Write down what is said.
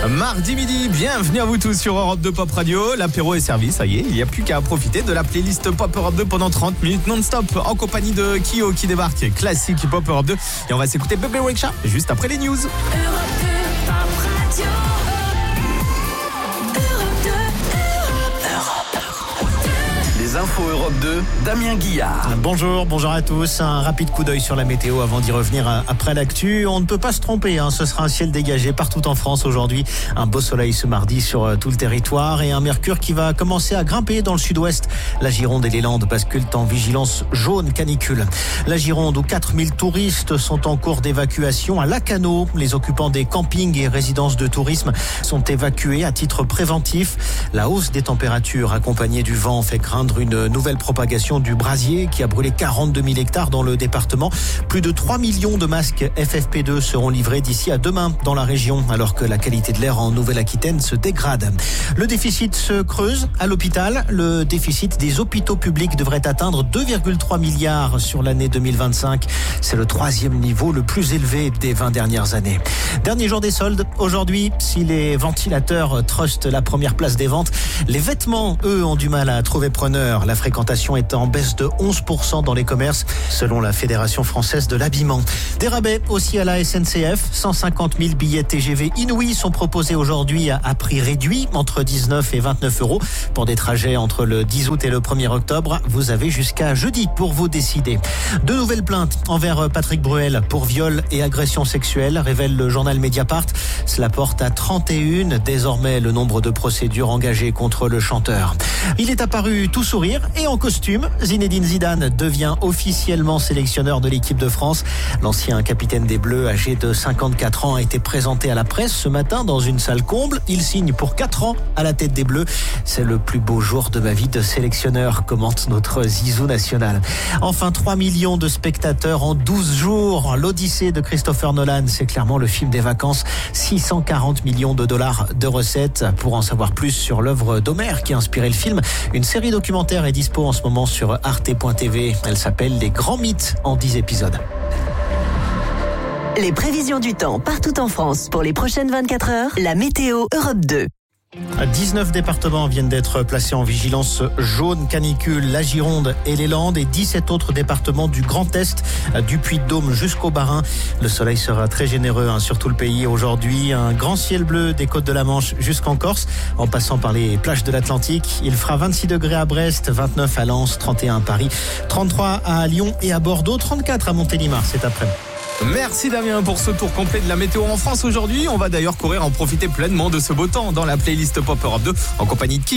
Mardi midi, bienvenue à vous tous sur Europe 2 Pop Radio. L'apéro est servi, ça y est, il n'y a plus qu'à profiter de la playlist Pop Europe 2 pendant 30 minutes non-stop en compagnie de Kyo qui débarque, classique Pop Europe 2. Et on va s'écouter Bébé Rexha juste après les news. Les infos Europe 2, Damien Guillard. Bonjour à tous. Un rapide coup d'œil sur la météo avant d'y revenir après l'actu. On ne peut pas se tromper, ce sera un ciel dégagé partout en France aujourd'hui. Un beau soleil ce mardi sur tout le territoire et un mercure qui va commencer à grimper dans le sud-ouest. La Gironde et les Landes basculent en vigilance jaune canicule. La Gironde où 4000 touristes sont en cours d'évacuation à Lacanau. Les occupants des campings et résidences de tourisme sont évacués à titre préventif. La hausse des températures accompagnée du vent fait craindre une nouvelle propagation du brasier qui a brûlé 42 000 hectares dans le département. Plus de 3 millions de masques FFP2 seront livrés d'ici à demain dans la région, alors que la qualité de l'air en Nouvelle-Aquitaine se dégrade. Le déficit se creuse à l'hôpital. Le déficit des hôpitaux publics devrait atteindre 2,3 milliards sur l'année 2025. C'est le 3e niveau le plus élevé des 20 dernières années. Dernier jour des soldes. Aujourd'hui, si les ventilateurs trustent la première place des ventes, les vêtements, eux, ont du mal à trouver preneur. La fréquentation est en baisse de 11% dans les commerces, selon la Fédération française de l'habillement. Des rabais aussi à la SNCF. 150 000 billets TGV inouïs sont proposés aujourd'hui à prix réduit, entre 19 et 29 euros. Pour des trajets entre le 10 août et le 1er octobre, vous avez jusqu'à jeudi pour vous décider. De nouvelles plaintes envers Patrick Bruel pour viol et agression sexuelle, révèle le journal Mediapart. Cela porte à 31 désormais le nombre de procédures engagées contre le chanteur. Il est apparu tout sourire et en costume. Zinedine Zidane devient officiellement sélectionneur de l'équipe de France. L'ancien capitaine des Bleus, âgé de 54 ans, a été présenté à la presse ce matin dans une salle comble. Il signe pour 4 ans à la tête des Bleus. C'est le plus beau jour de ma vie de sélectionneur, commente notre Zizou national. Enfin, 3 millions de spectateurs en 12 jours. L'Odyssée de Christopher Nolan, c'est clairement le film des vacances. 640 millions de dollars de recettes. Pour en savoir plus sur l'œuvre d'Homère qui a inspiré le film, une série documentaire est dispo en ce moment sur arte.tv. Elle s'appelle Les Grands Mythes en 10 épisodes. Les prévisions du temps partout en France pour les prochaines 24 heures. La météo Europe 2. 19 départements viennent d'être placés en vigilance jaune canicule, la Gironde et les Landes, et 17 autres départements du Grand Est, du Puy-de-Dôme jusqu'au Bas-Rhin. Le soleil sera très généreux sur tout le pays aujourd'hui. Un grand ciel bleu des côtes de la Manche jusqu'en Corse, en passant par les plages de l'Atlantique. Il fera 26 degrés à Brest, 29 à Lens, 31 à Paris, 33 à Lyon et à Bordeaux, 34 à Montélimar cet après-midi. Merci Damien pour ce tour complet de la météo en France aujourd'hui. On va d'ailleurs courir en profiter pleinement de ce beau temps dans la playlist Pop Europe 2 en compagnie de Kyo.